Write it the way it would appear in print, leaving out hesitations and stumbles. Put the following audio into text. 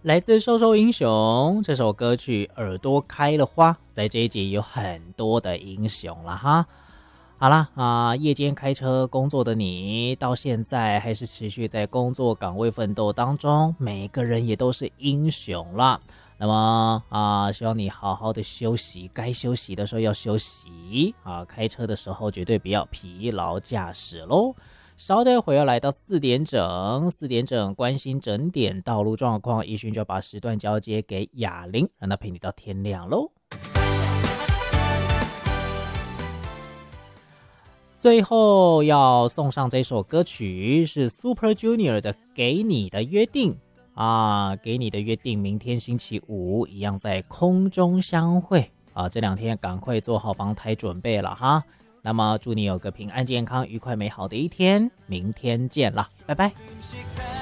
来自瘦瘦英雄这首歌曲耳朵开了花，在这一集有很多的英雄了哈。好啦夜间开车工作的你，到现在还是持续在工作岗位奋斗当中，每个人也都是英雄啦。那么希望你好好的休息，该休息的时候要休息开车的时候绝对不要疲劳驾驶咯。稍待会要来到4点整，关心整点道路状况，一勋就把时段交接给雅玲，让她陪你到天亮咯。最后要送上这首歌曲是 Super Junior 的《给你的约定》给你的约定，明天星期五一样在空中相会这2天赶快做好防台准备了哈。那么祝你有个平安健康愉快美好的一天，明天见啦，拜拜。